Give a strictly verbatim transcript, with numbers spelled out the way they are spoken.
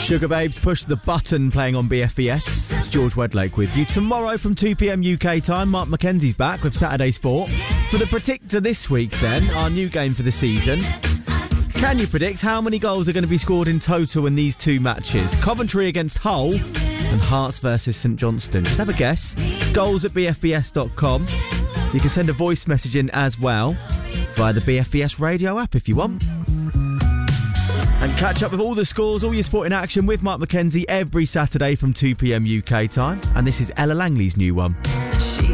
Sugar Babes, Push the Button, playing on B F B S. It's George Wedlake with you. Tomorrow from two p.m. U K time, Mark Mackenzie's back with Saturday Sport. For the Predictor this week then, our new game for the season. Can you predict how many goals are going to be scored in total in these two matches? Coventry against Hull and Hearts versus St Johnstone. Just have a guess. Goals at b f b s dot com. You can send a voice message in as well via the B F B S radio app if you want. And catch up with all the scores, all your sporting action with Mark Mackenzie every Saturday from two p.m. U K time. And this is Ella Langley's new one.